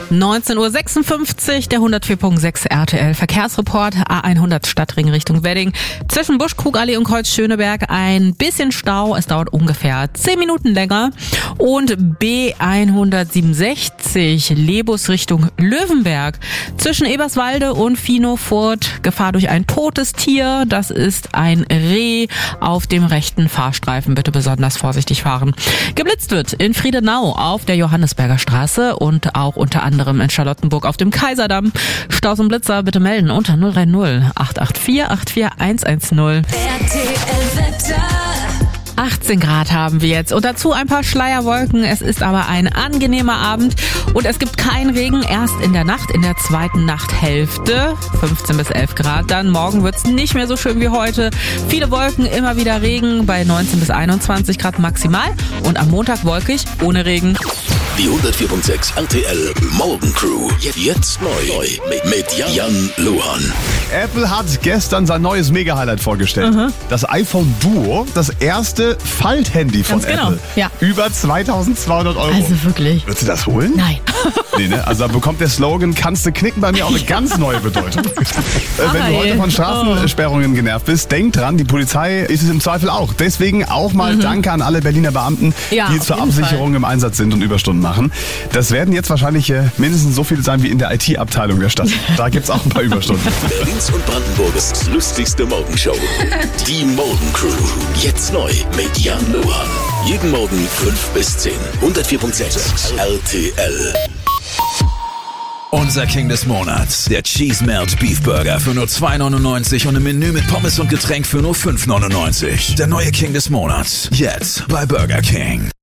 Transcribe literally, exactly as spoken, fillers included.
neunzehn Uhr sechsundfünfzig, der hundertvier Komma sechs R T L Verkehrsreport, A hundert Stadtring Richtung Wedding. Zwischen Buschkrugallee und Kreuz-Schöneberg ein bisschen Stau. Es dauert ungefähr zehn Minuten länger. Und B hundertsiebenundsechzig Lebus Richtung Löwenberg. Zwischen Eberswalde und Finofurt Gefahr durch ein totes Tier. Das ist ein Reh auf dem rechten Fahrstreifen. Bitte besonders vorsichtig fahren. Geblitzt wird in Friedenau auf der Johannisberger Straße und auch unter anderem in Charlottenburg auf dem Kaiserdamm. Staus und Blitzer bitte melden unter null drei null acht acht vier acht vier eins eins null. R T L-Wetter. achtzehn Grad haben wir jetzt und dazu ein paar Schleierwolken. Es ist aber ein angenehmer Abend und es gibt keinen Regen. Erst in der Nacht, in der zweiten Nachthälfte, fünfzehn bis elf Grad. Dann morgen wird's nicht mehr so schön wie heute. Viele Wolken, immer wieder Regen bei neunzehn bis einundzwanzig Grad maximal. Und am Montag wolkig, ohne Regen. Die hundertvier Komma sechs R T L Morgencrew. Jetzt neu mit Jan Luhan. Apple hat gestern sein neues Mega-Highlight vorgestellt. Mhm. Das iPhone Duo, das erste Falthandy von Ganz genau, Apple. ja. Über zweitausendzweihundert Euro. Also wirklich. Würdest du das holen? Nein. Nee, ne? Also da bekommt der Slogan, kannst du knicken, bei mir auch eine ganz neue Bedeutung. äh, wenn du heute von Straßensperrungen genervt bist, denk dran, die Polizei ist es im Zweifel auch. Deswegen auch mal mhm. Danke an alle Berliner Beamten, ja, die zur Absicherung Fall. im Einsatz sind und Überstunden machen. Das werden jetzt wahrscheinlich äh, mindestens so viele sein wie in der I T-Abteilung der Stadt. Da gibt's auch ein paar Überstunden. Berlins und Brandenburgs lustigste Morgenshow. Die Morgencrew. Jetzt neu mit Jan Luhan. Jeden Morgen fünf bis zehn. hundertvier Komma sechs R T L. Unser King des Monats, der Cheese Melt Beef Burger für nur zwei neunundneunzig und ein Menü mit Pommes und Getränk für nur fünf neunundneunzig. Der neue King des Monats, jetzt bei Burger King.